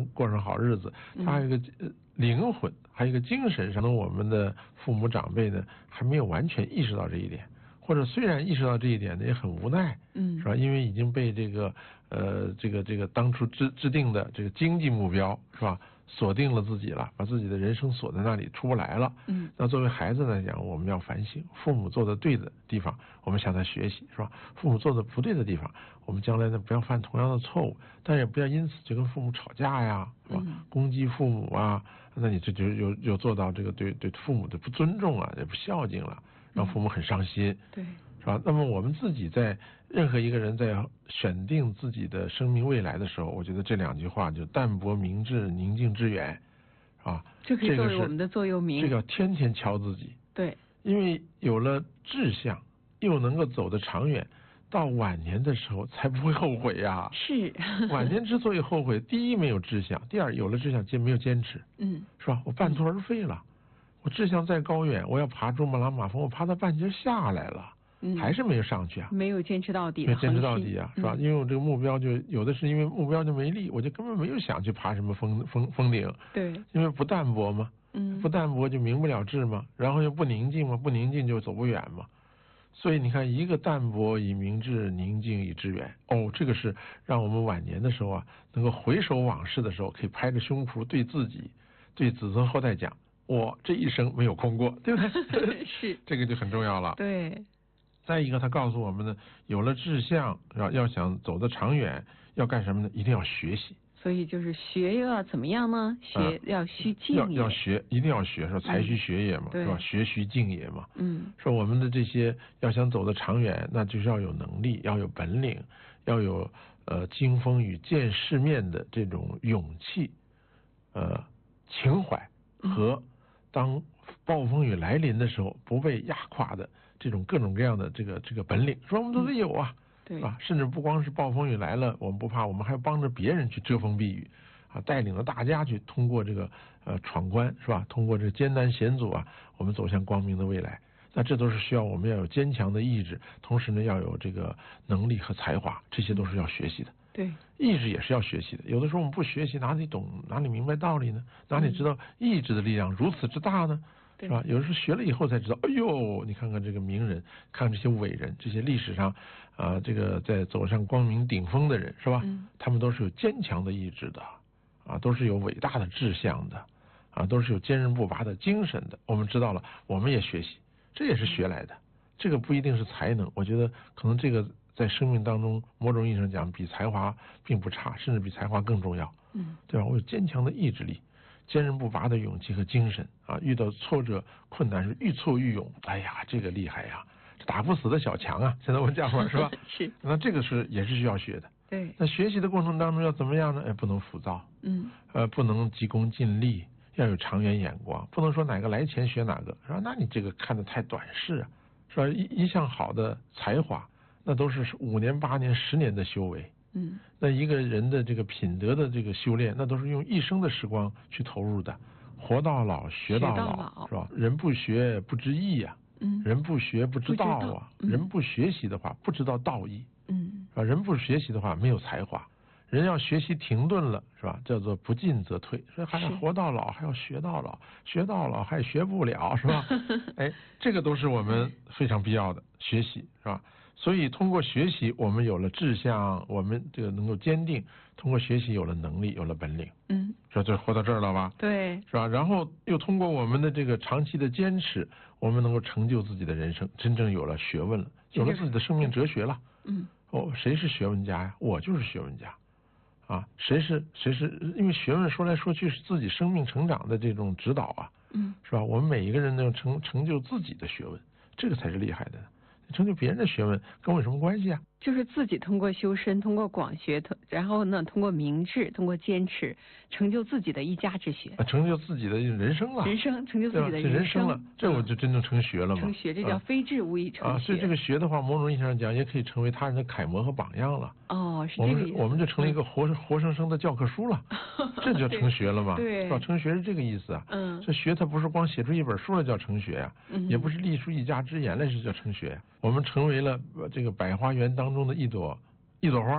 能过上好日子，他还有一个灵魂，还有一个精神上，我们的父母长辈呢还没有完全意识到这一点，或者虽然意识到这一点呢，也很无奈，是吧？因为已经被这个当初制定的这个经济目标，是吧？锁定了自己了，把自己的人生锁在那里出不来了。那作为孩子来讲，我们要反省父母做的对的地方，我们向他学习，是吧？父母做的不对的地方，我们将来呢不要犯同样的错误，但也不要因此就跟父母吵架呀，是吧？攻击父母啊，那你这就又做到这个对父母的不尊重啊，也不孝敬了，让父母很伤心。 对。 是吧？那么我们自己在任何一个人在选定自己的生命未来的时候，我觉得这2句话就淡泊明志，宁静致远，是吧？ 这可以作为我们的座右铭。 这个要天天敲自己。 对， 因为有了志向，又能够走得长远，到晚年的时候才不会后悔呀。 是。 晚年之所以后悔，第一没有志向，第二有了志向没有坚持。是吧？我半途而废了。我志向再高远，我要爬珠穆朗玛峰，我爬到半截下来了。还是没有上去啊， 没有坚持到底， 没有坚持到底啊，是吧？因为我这个目标就有的是因为目标就没力，我就根本没有想去爬什么峰顶。 对， 因为不淡泊嘛，不淡泊就明不了志嘛，然后又不宁静嘛，不宁静就走不远嘛。所以你看，一个淡泊以明志，宁静以致远。这个是让我们晚年的时候啊，能够回首往事的时候，可以拍着胸脯对自己、对子孙后代讲：我这一生没有空过，对不对？ 是， 这个就很重要了。 对。 再一个，他告诉我们呢，有了志向，要想走得长远，要干什么呢？一定要学习。 所以就是学又要怎么样呢？学要须敬也。 要学，一定要学，说才须学也嘛，是吧？学须敬也嘛。说我们的这些要想走得长远，那就是要有能力，要有本领，要有经风雨见世面的这种勇气，情怀和当暴风雨来临的时候不被压垮的这种各种各样的这个本领，说我们都得有啊， 对啊，甚至不光是暴风雨来了我们不怕，我们还要帮着别人去遮风避雨啊，带领着大家去通过这个闯关，是吧？通过这个艰难险阻啊，我们走向光明的未来。那这都是需要我们要有坚强的意志，同时呢要有这个能力和才华，这些都是要学习的。 对， 意志也是要学习的。有的时候我们不学习，哪里懂，哪里明白道理呢？哪里知道意志的力量如此之大呢？是吧？有的时候学了以后才知道，哎呦，你看看这个名人，看这些伟人，这些历史上这个在走上光明顶峰的人，是吧？他们都是有坚强的意志的啊，都是有伟大的志向的啊，都是有坚韧不拔的精神的。我们知道了，我们也学习，这也是学来的。这个不一定是才能，我觉得可能这个在生命当中某种意义上讲比才华并不差，甚至比才华更重要。对吧？我有坚强的意志力，坚韧不拔的勇气和精神啊！遇到挫折困难是愈挫愈勇，哎呀，这个厉害呀！打不死的小强啊！现在我们讲话是吧？ 是。 那这个也是需要学的。 对。 那学习的过程当中要怎么样呢？不能浮躁。不能急功近利，要有长远眼光，不能说哪个来钱学哪个，是吧？那你这个看得太短视啊，是吧？一项好的才华，那都是5年、8年、10年的修为。那一个人的这个品德的这个修炼，那都是用一生的时光去投入的，活到老学到老，是吧？人不学不知义啊，人不学不知道啊，人不学习的话不知道道义，是吧？人不学习的话没有才华，人要学习停顿了，是吧？叫做不进则退，所以还要活到老，还要学到老，学到老还学不了，是吧？这个都是我们非常必要的学习，是吧？所以通过学习，我们有了志向，我们这个能够坚定；通过学习，有了能力，有了本领。说这活到这儿了吧？ 对， 是吧？然后又通过我们的这个长期的坚持，我们能够成就自己的人生，真正有了学问了，有了自己的生命哲学了。谁是学问家呀？我就是学问家。啊，谁是？因为学问说来说去是自己生命成长的这种指导啊。是吧？我们每一个人能成就自己的学问，这个才是厉害的。成就别人的学问跟我有什么关系啊？ 就是自己通过修身，通过广学，然后呢，通过明智，通过坚持，成就自己的一家之学， 成就自己的人生了。成就自己的人生了，这我就真正成学了嘛。 成学，这叫非志无以成学。 所以这个学的话，某种意义上讲，也可以成为他人的楷模和榜样了。 是这个意思。 我们就成了一个活生生的教科书了，这就成学了嘛。 对， 是吧？成学是这个意思啊。这学它不是光写出一本书来叫成学呀，也不是立出一家之言来是叫成学呀。我们成为了这个百花园当中的一朵花，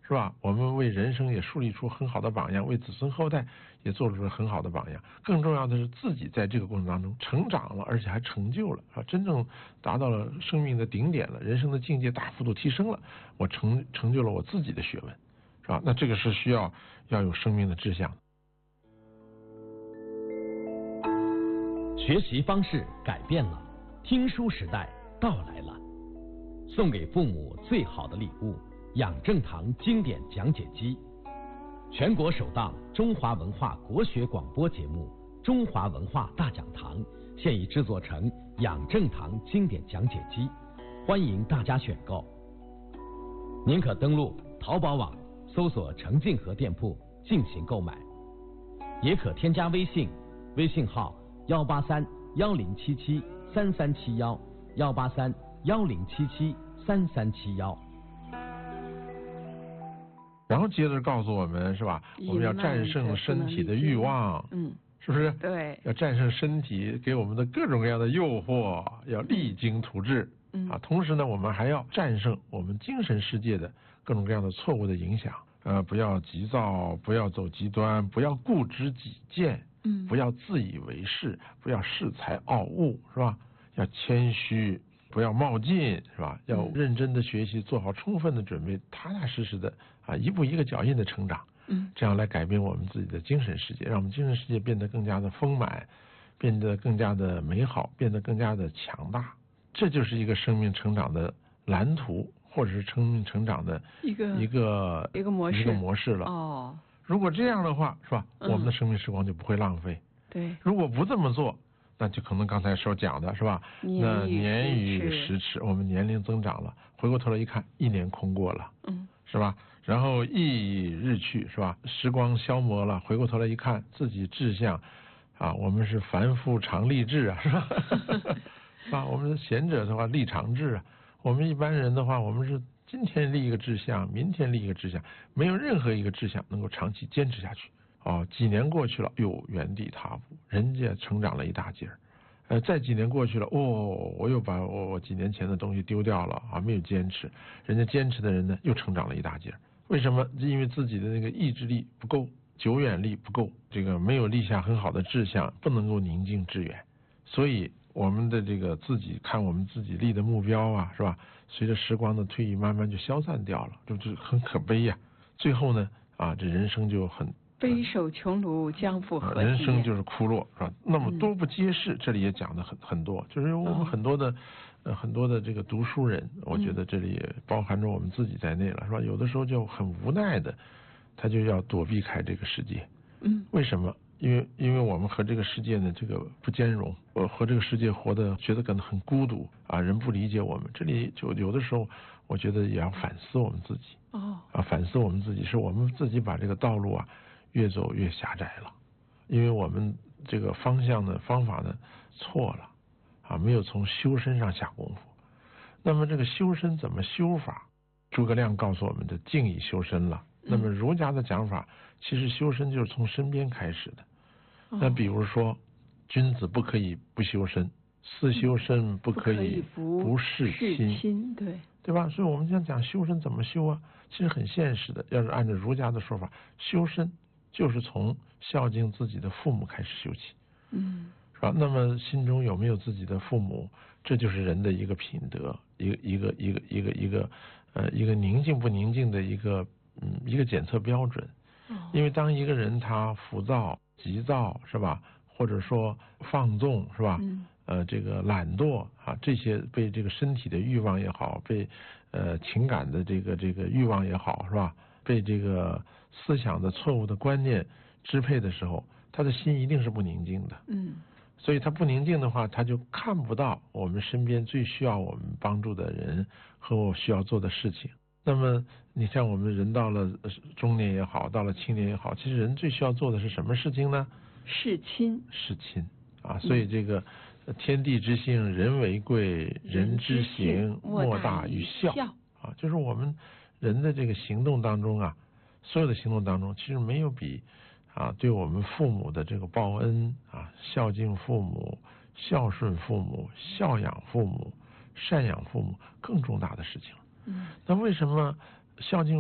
是吧？我们为人生也树立出很好的榜样，为子孙后代也做出了很好的榜样。更重要的是，自己在这个过程当中成长了，而且还成就了，真正达到了生命的顶点了，人生的境界大幅度提升了，我成就了我自己的学问，是吧？那这个是需要有生命的志向。 学习方式改变了，听书时代到来了。送给父母最好的礼物，养正堂经典讲解机。全国首档中华文化国学广播节目《中华文化大讲堂》现已制作成养正堂经典讲解机，欢迎大家选购。您可登录淘宝网搜索程静和店铺进行购买，也可添加微信，微信号183-1077-3371，183-1077-3371。 然后接着告诉我们，是吧？我们要战胜身体的欲望，是不是？ 对， 要战胜身体给我们的各种各样的诱惑，要励精图治。同时呢，我们还要战胜我们精神世界的各种各样的错误的影响。不要急躁，不要走极端，不要固执己见，不要自以为是，不要恃才傲物，是吧？要谦虚，不要冒进，是吧？要认真的学习，做好充分的准备，踏踏实实的一步一个脚印的成长。这样来改变我们自己的精神世界，让我们精神世界变得更加的丰满，变得更加的美好，变得更加的强大。这就是一个生命成长的蓝图，或者是生命成长的一个模式了。如果这样的话，是吧？我们的生命时光就不会浪费。 对。 如果不这么做，那就可能刚才所讲的，是吧？那年逾10迟，我们年龄增长了，回过头来一看，1年空过了，是吧？然后一日去，是吧？时光消磨了，回过头来一看，自己志向我们是凡夫常立志是吧？我们贤者的话立长志我们一般人的话，我们是今天立一个志向，明天立一个志向，没有任何一个志向能够长期坚持下去。几年过去了，原地踏步，人家成长了一大截再几年过去了，我又把我几年前的东西丢掉了没有坚持，人家坚持的人呢又成长了一大截。为什么？因为自己的那个意志力不够，久远力不够，这个没有立下很好的志向，不能够宁静致远。所以我们的这个自己看我们自己立的目标是吧？随着时光的推移，慢慢就消散掉了，这就很可悲呀。最后呢这人生就很悲守穷庐，将复何及？ 人生就是枯落，是吧？那么多不接世，这里也讲的很多，就是我们很多的这个读书人，我觉得这里也包含着我们自己在内了，是吧？有的时候就很无奈的，他就要躲避开这个世界。为什么？因为我们和这个世界呢这个不兼容，和这个世界活得觉得可能很孤独人不理解我们。这里就有的时候，我觉得也要反思我们自己。反思我们自己，是我们自己把这个道路越走越狭窄了，因为我们这个方法呢错了没有从修身上下功夫。那么这个修身怎么修法？诸葛亮告诉我们的静以修身了。那么儒家的讲法，其实修身就是从身边开始的。那比如说，君子不可以不修身，思修身不可以不事亲，对吧？所以我们讲修身怎么修其实很现实的。要是按照儒家的说法，修身就是从孝敬自己的父母开始修起，是吧？那么心中有没有自己的父母，这就是人的一个品德，一个宁静不宁静的一个检测标准。因为当一个人他浮躁、急躁，是吧？或者说放纵，是吧？这个懒惰这些被这个身体的欲望也好，被情感的这个欲望也好，是吧？被这个思想的错误的观念支配的时候，他的心一定是不宁静的。所以他不宁静的话，他就看不到我们身边最需要我们帮助的人和我需要做的事情。那么你像我们人到了中年也好，到了青年也好，其实人最需要做的是什么事情呢？ 事亲所以这个天地之性，人为贵，人之行，莫大于孝就是我们人的这个行动当中所有的行动当中，其实没有比对我们父母的这个报恩孝敬父母、孝顺父母、孝养父母、赡养父母更重大的事情了。那为什么孝敬